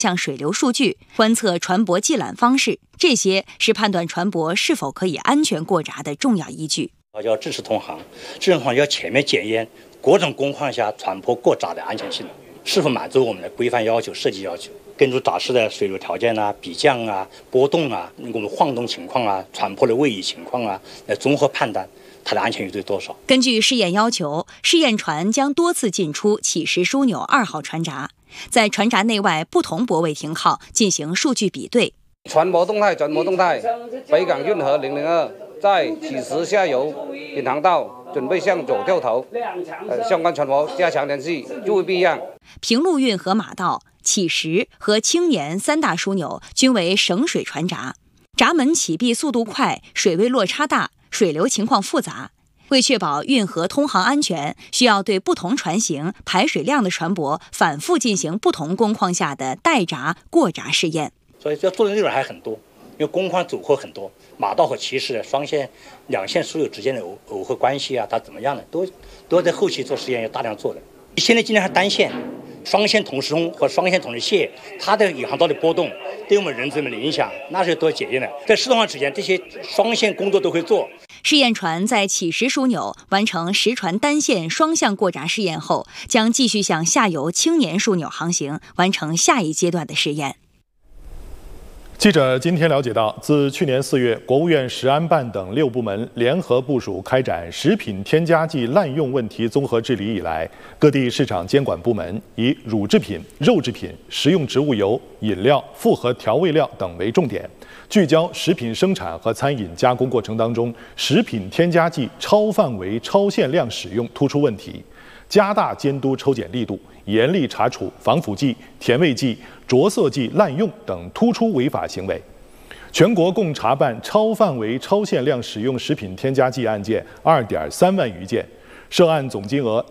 像水流数据、观测船舶寄缆方式，这些是判断船舶是否可以安全过闸的重要依据。 要支持同行，这种行要全面检验各种工况下船舶过闸的安全性能，是否满足我们的规范要求、设计要求。根据闸室的水流条件啊、比降啊、波动啊、我们晃动情况啊、船舶的位移情况啊，来综合判断它的安全依度多少。 根据试验要求，试验船将多次进出启石枢纽2号船闸，在船闸内外不同泊位停靠进行数据比对。 船舶动态、转模动态，北港运河002在启石下游引航道准备向左掉头，相关船舶加强联系，注意避让。 平陆运河马道、启石和青年3大枢纽均为省水船闸，闸门启闭速度快，水位落差大，水流情况复杂。为确保运河通航安全，需要对不同船型、排水量的船舶反复进行不同工况下的待闸、过闸试验。 所以要做的内容还很多，因为工况组合很多，马道和启石双线、两线枢纽之间的耦合关系啊，它怎么样的，都要在后期做实验要大量做的。现在尽量是单线、双线同时冲和双线同时卸，它的引航道的波动对我们人质们的影响，那是多检验的。在适当的时间，这些双线工作都会做。 试验船在启石枢纽完成实船单线双向过闸试验后，将继续向下游青年枢纽航行，完成下一阶段的试验。 记者今天了解到，自去年4月，国务院食安办等6部门联合部署开展食品添加剂滥用问题综合治理以来，各地市场监管部门以乳制品、肉制品、食用植物油、饮料、复合调味料等为重点，聚焦食品生产和餐饮加工过程当中食品添加剂超范围、超限量使用突出问题，加大监督抽检力度，严厉查处防腐剂、甜味剂、着色剂滥用等突出违法行为。全国共查办超范围、超限量使用食品添加剂案件2.3万余件，涉案总金额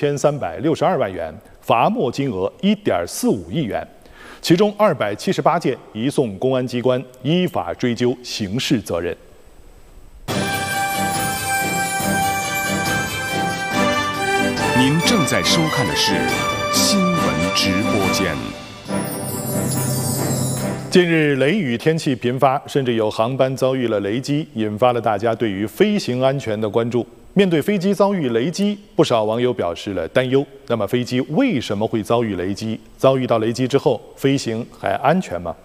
4362万元，罚没金额1.45亿元，其中278件移送公安机关依法追究刑事责任。 您正在收看的是新闻直播间。 近日雷雨天气频发，甚至有航班遭遇了雷击，引发了大家对于飞行安全的关注。面对飞机遭遇雷击，不少网友表示了担忧。那么飞机为什么会遭遇雷击？遭遇到雷击之后，飞行还安全吗？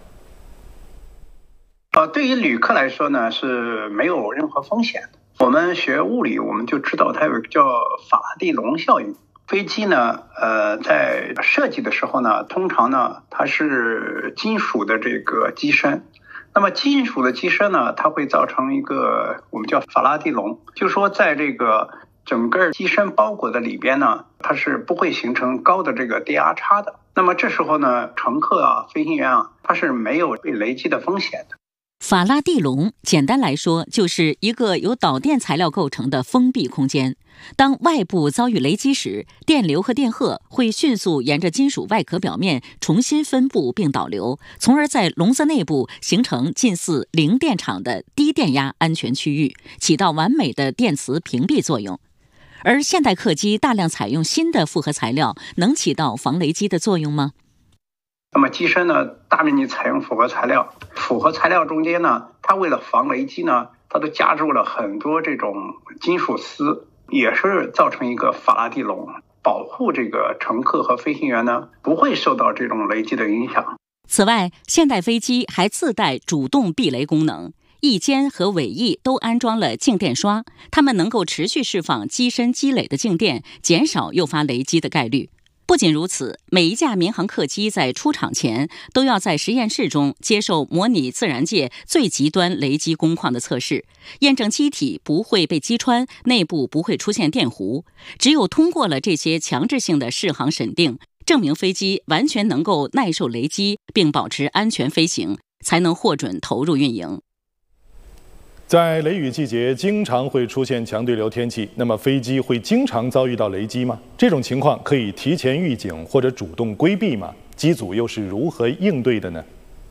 对于旅客来说呢，是没有任何风险的。我们学物理，我们就知道它有一个叫法拉第笼效应。飞机呢，在设计的时候呢，通常呢，它是金属的这个机身。那么金属的机身呢，它会造成一个我们叫法拉第笼，就是说在这个整个机身包裹的里边呢，它是不会形成高的这个电压差的。那么这时候呢，乘客啊、飞行员啊，他是没有被雷击的风险的。 法拉第笼简单来说就是一个由导电材料构成的封闭空间。当外部遭遇雷击时，电流和电荷会迅速沿着金属外壳表面重新分布并导流，从而在笼子内部形成近似零电场的低电压安全区域，起到完美的电磁屏蔽作用。而现代客机大量采用新的复合材料，能起到防雷击的作用吗？ 那么机身呢，大面积采用复合材料，复合材料中间呢，它为了防雷击呢，它都加入了很多这种金属丝，也是造成一个法拉第笼，保护这个乘客和飞行员呢不会受到这种雷击的影响。 此外，现代飞机还自带主动避雷功能，翼尖和尾翼都安装了静电刷，它们能够持续释放机身积累的静电，减少诱发雷击的概率。不仅如此，每一架民航客机在出厂前都要在实验室中接受模拟自然界最极端雷击工况的测试，验证机体不会被击穿，内部不会出现电弧。只有通过了这些强制性的适航审定，证明飞机完全能够耐受雷击并保持安全飞行，才能获准投入运营。 在雷雨季节，经常会出现强对流天气，那么飞机会经常遭遇到雷击吗？这种情况可以提前预警或者主动规避吗？机组又是如何应对的呢？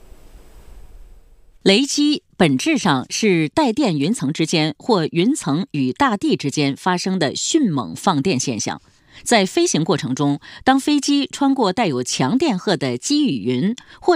雷击本质上是带电云层之间或云层与大地之间发生的迅猛放电现象。 在飞行过程中，当飞机穿过带有强电荷的积雨云或